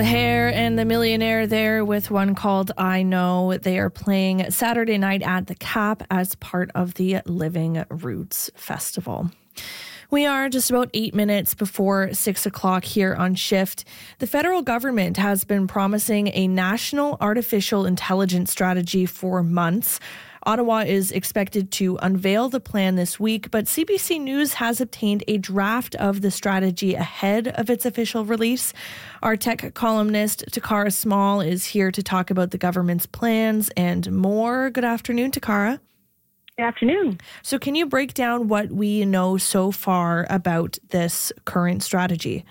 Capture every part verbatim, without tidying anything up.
The Hair and the Millionaire there with one called I Know. They are playing Saturday night at the Cap as part of the Living Roots Festival. We are just about eight minutes before six o'clock here on Shift. The federal government has been promising a national artificial intelligence strategy for months. Ottawa is expected to unveil the plan this week, but C B C News has obtained a draft of the strategy ahead of its official release. Our tech columnist, Takara Small, is here to talk about the government's plans and more. Good afternoon, Takara. Good afternoon. So can you break down what we know so far about this current strategy?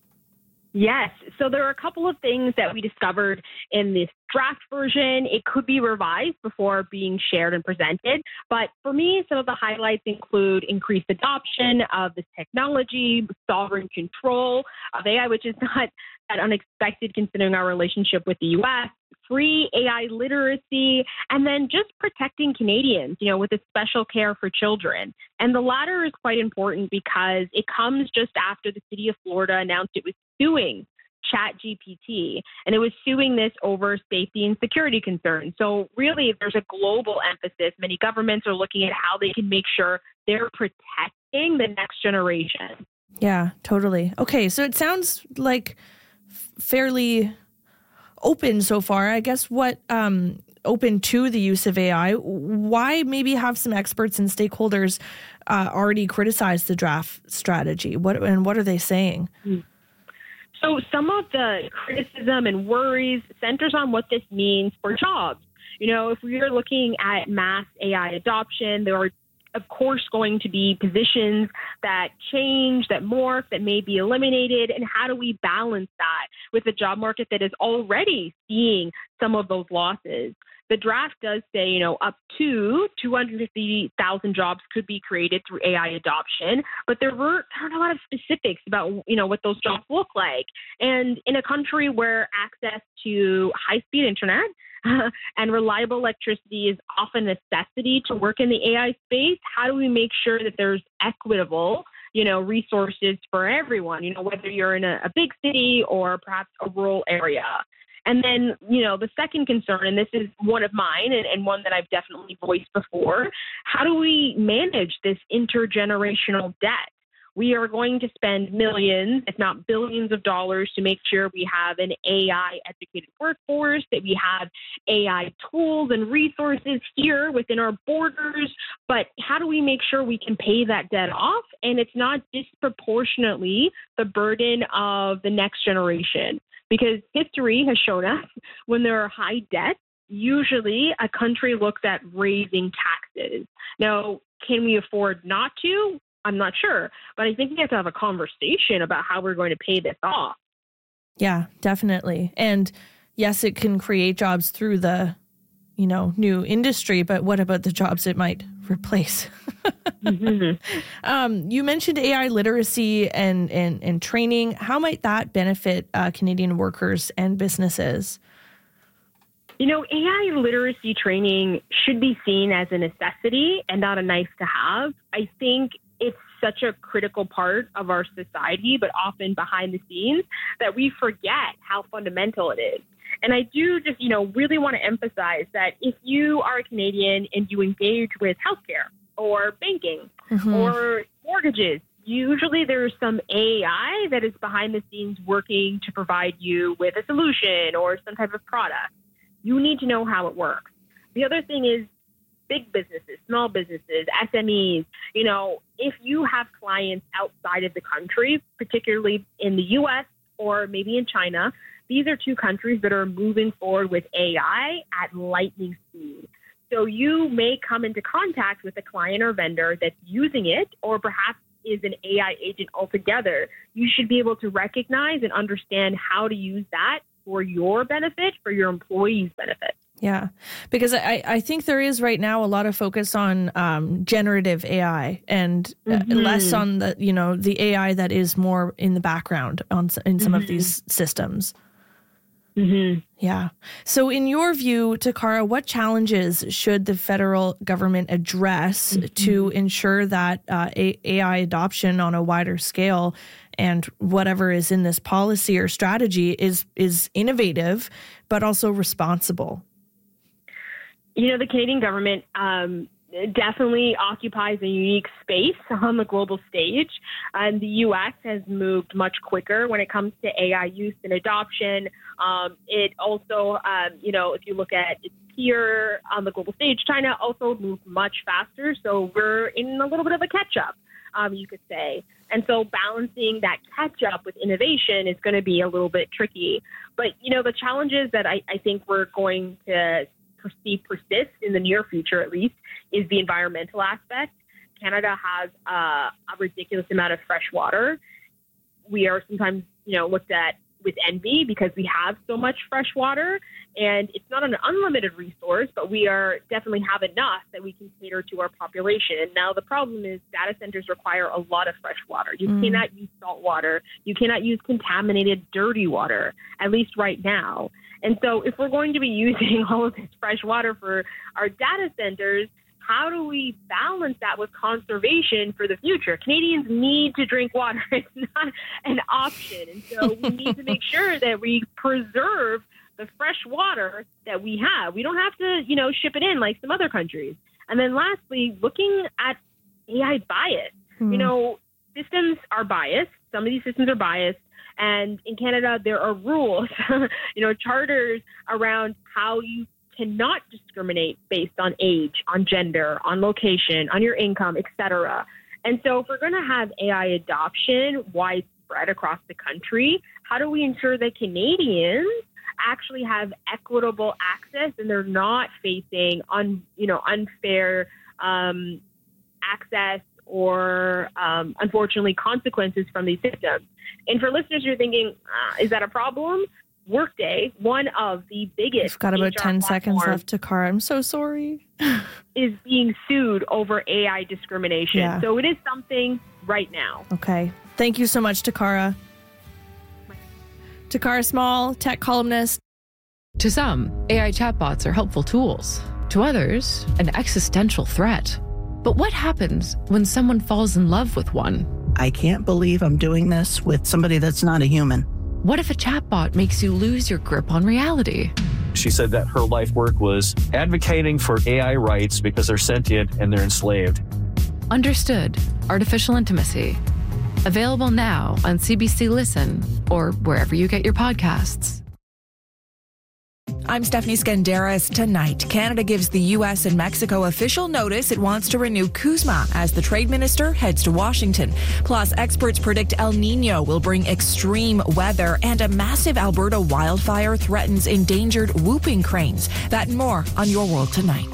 Yes. So there are a couple of things that we discovered in this draft version. It could be revised before being shared and presented. But for me, some of the highlights include increased adoption of this technology, sovereign control of A I, which is not that unexpected considering our relationship with the U S, free A I literacy, and then just protecting Canadians, you know, with a special care for children. And the latter is quite important because it comes just after the city of Florida announced it was suing ChatGPT, and it was suing this over safety and security concerns. So really, there's a global emphasis. Many governments are looking at how they can make sure they're protecting the next generation. Yeah, totally. Okay, so it sounds like fairly open so far. I guess what um, open to the use of A I. Why maybe have some experts and stakeholders uh, already criticize the draft strategy? What and what are they saying? Mm. So some of the criticism and worries centers on what this means for jobs. You know, if we are looking at mass A I adoption, there are, of course, going to be positions that change, that morph, that may be eliminated. And how do we balance that with a job market that is already seeing some of those losses? The draft does say, you know, up to two hundred fifty thousand jobs could be created through A I adoption, but there were aren't a lot of specifics about, you know, what those jobs look like. And in a country where access to high-speed internet and reliable electricity is often a necessity to work in the A I space, how do we make sure that there's equitable, you know, resources for everyone, you know, whether you're in a, a big city or perhaps a rural area? And then, you know, the second concern, and this is one of mine and, and one that I've definitely voiced before, how do we manage this intergenerational debt? We are going to spend millions, if not billions of dollars to make sure we have an A I-educated workforce, that we have A I tools and resources here within our borders. But how do we make sure we can pay that debt off and it's not disproportionately the burden of the next generation? Because history has shown us when there are high debts, usually a country looks at raising taxes. Now, can we afford not to? I'm not sure, but I think we have to have a conversation about how we're going to pay this off. Yeah, definitely. And yes, it can create jobs through the, you know, new industry, but what about the jobs it might replace? mm-hmm. um, you mentioned A I literacy and, and, and training. How might that benefit uh, Canadian workers and businesses? You know, A I literacy training should be seen as a necessity and not a nice to have. I think it's such a critical part of our society, but often behind the scenes, that we forget how fundamental it is. And I do just, you know, really want to emphasize that if you are a Canadian and you engage with healthcare or banking mm-hmm. or mortgages, usually there's some A I that is behind the scenes working to provide you with a solution or some type of product. You need to know how it works. The other thing is big businesses, small businesses, S M Es. You know, if you have clients outside of the country, particularly in the U S or maybe in China, these are two countries that are moving forward with A I at lightning speed. So you may come into contact with a client or vendor that's using it, or perhaps is an A I agent altogether. You should be able to recognize and understand how to use that for your benefit, for your employees' benefit. Yeah, because I, I think there is right now a lot of focus on um, generative A I and mm-hmm. less on the, you know, the A I that is more in the background on in some mm-hmm. of these systems. Mm-hmm. Yeah. So in your view, Takara, what challenges should the federal government address mm-hmm. to ensure that uh, A I adoption on a wider scale and whatever is in this policy or strategy is is innovative, but also responsible? You know, the Canadian government um, definitely occupies a unique space on the global stage. And the U S has moved much quicker when it comes to A I use and adoption. Um, it also, um, you know, if you look at its peer on the global stage, China also moved much faster. So we're in a little bit of a catch-up, um, you could say. And so balancing that catch-up with innovation is going to be a little bit tricky. But, you know, the challenges that I, I think we're going to see persist in the near future, at least, is the environmental aspect. Canada has uh, a ridiculous amount of fresh water. We are sometimes, you know, looked at with envy because we have so much fresh water, and it's not an unlimited resource, but we are definitely have enough that we can cater to our population. Now, the problem is data centers require a lot of fresh water. You mm. cannot use salt water. You cannot use contaminated, dirty water, at least right now. And so if we're going to be using all of this fresh water for our data centers, how do we balance that with conservation for the future? Canadians need to drink water. It's not an option. And so we need to make sure that we preserve the fresh water that we have. We don't have to, you know, ship it in like some other countries. And then lastly, looking at A I bias. Hmm. You know, systems are biased. Some of these systems are biased. And in Canada, there are rules, you know, charters around how you cannot discriminate based on age, on gender, on location, on your income, et cetera. And so if we're going to have A I adoption widespread across the country, how do we ensure that Canadians actually have equitable access and they're not facing un, you know, unfair um, access or um, unfortunately consequences from these systems? And for listeners who are thinking, uh, is that a problem? Workday, one of the biggest. We've got about ten seconds left, Takara. I'm so sorry. is being sued over A I discrimination. Yeah. So it is something right now. Okay. Thank you so much, Takara. Takara Small, tech columnist. To some, A I chatbots are helpful tools. To others, an existential threat. But what happens when someone falls in love with one? I can't believe I'm doing this with somebody that's not a human. What if a chatbot makes you lose your grip on reality? She said that her life work was advocating for A I rights because they're sentient and they're enslaved. Understood. Artificial Intimacy. Available now on C B C Listen or wherever you get your podcasts. I'm Stephanie Skandaris. Tonight, Canada gives the U S and Mexico official notice it wants to renew CUSMA as the trade minister heads to Washington. Plus, experts predict El Nino will bring extreme weather, and a massive Alberta wildfire threatens endangered whooping cranes. That and more on Your World Tonight.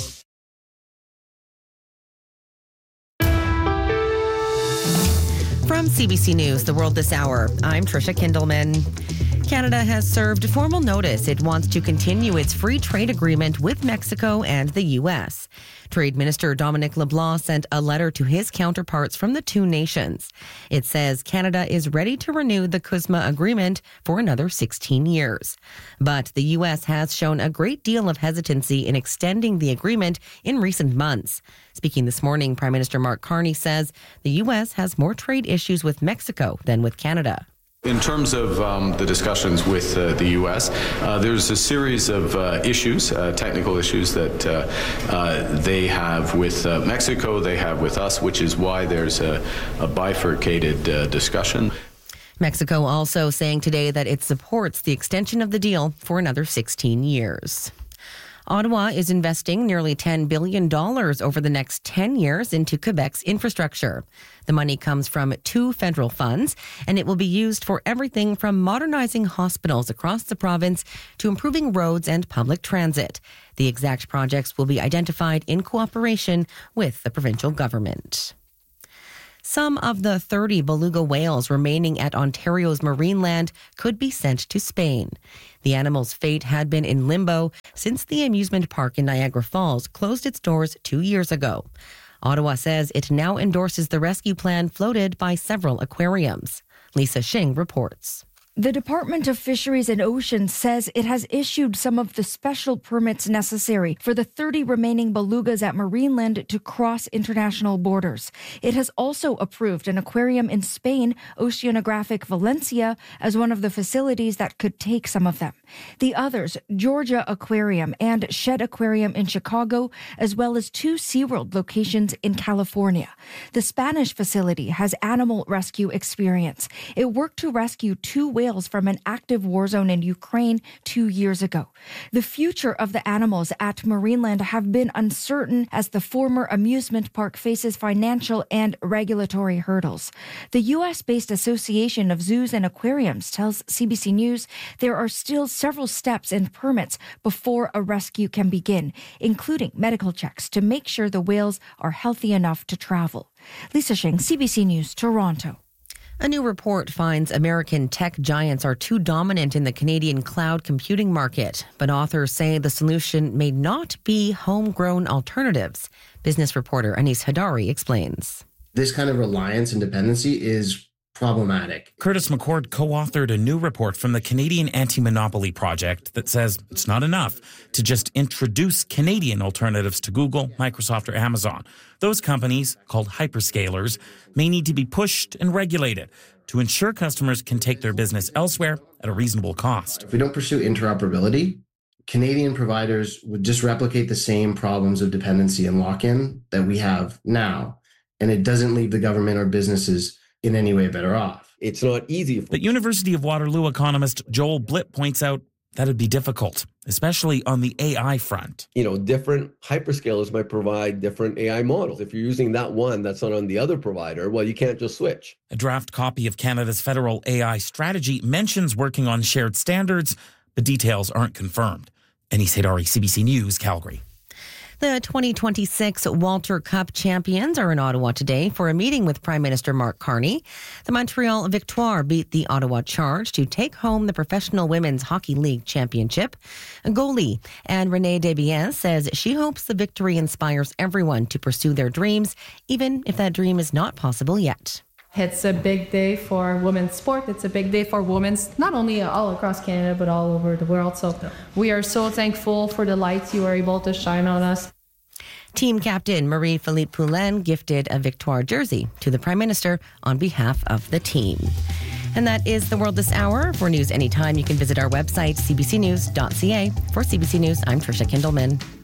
From C B C News, The World This Hour, I'm Trisha Kindleman. Canada has served formal notice it wants to continue its free trade agreement with Mexico and the U S. Trade Minister Dominic LeBlanc sent a letter to his counterparts from the two nations. It says Canada is ready to renew the CUSMA agreement for another sixteen years. But the U S has shown a great deal of hesitancy in extending the agreement in recent months. Speaking this morning, Prime Minister Mark Carney says the U S has more trade issues with Mexico than with Canada. In terms of um, the discussions with uh, the U S, uh, there's a series of uh, issues, uh, technical issues that uh, uh, they have with uh, Mexico, they have with us, which is why there's a, a bifurcated uh, discussion. Mexico also saying today that it supports the extension of the deal for another sixteen years. Ottawa is investing nearly ten billion dollars over the next ten years into Quebec's infrastructure. The money comes from two federal funds, and it will be used for everything from modernizing hospitals across the province to improving roads and public transit. The exact projects will be identified in cooperation with the provincial government. Some of the thirty beluga whales remaining at Ontario's Marineland could be sent to Spain. The animal's fate had been in limbo since the amusement park in Niagara Falls closed its doors two years ago. Ottawa says it now endorses the rescue plan floated by several aquariums. Lisa Shing reports. The Department of Fisheries and Oceans says it has issued some of the special permits necessary for the thirty remaining belugas at Marineland to cross international borders. It has also approved an aquarium in Spain, Oceanographic Valencia, as one of the facilities that could take some of them. The others, Georgia Aquarium and Shed Aquarium in Chicago, as well as two SeaWorld locations in California. The Spanish facility has animal rescue experience. It worked to rescue two whales from an active war zone in Ukraine two years ago. The future of the animals at Marineland have been uncertain as the former amusement park faces financial and regulatory hurdles. The U S-based Association of Zoos and Aquariums tells C B C News there are still several steps and permits before a rescue can begin, including medical checks to make sure the whales are healthy enough to travel. Lisa Shing, C B C News, Toronto. A new report finds American tech giants are too dominant in the Canadian cloud computing market, but authors say the solution may not be homegrown alternatives. Business reporter Anis Hadari explains. This kind of reliance and dependency is problematic. Curtis McCord co-authored a new report from the Canadian Anti-Monopoly Project that says it's not enough to just introduce Canadian alternatives to Google, Microsoft, or Amazon. Those companies, called hyperscalers, may need to be pushed and regulated to ensure customers can take their business elsewhere at a reasonable cost. If we don't pursue interoperability, Canadian providers would just replicate the same problems of dependency and lock-in that we have now, and it doesn't leave the government or businesses in any way better off. It's not easy. But University of Waterloo economist Joel Blitt points out that'd be difficult, especially on the A I front. You know, different hyperscalers might provide different A I models. If you're using that one that's not on the other provider, well, you can't just switch. A draft copy of Canada's federal A I strategy mentions working on shared standards, but details aren't confirmed. Anis Hadari, C B C News, Calgary. The twenty twenty-six Walter Cup champions are in Ottawa today for a meeting with Prime Minister Mark Carney. The Montreal Victoire beat the Ottawa Charge to take home the Professional Women's Hockey League Championship. Goalie Anne Renee Desbiens says she hopes the victory inspires everyone to pursue their dreams, even if that dream is not possible yet. It's a big day for women's sport. It's a big day for women, not only all across Canada, but all over the world. So we are so thankful for the light you are able to shine on us. Team captain Marie-Philippe Poulin gifted a Victoire jersey to the Prime Minister on behalf of the team. And that is The World This Hour. For news anytime, you can visit our website, c b c news dot c a. For C B C News, I'm Tricia Kindleman.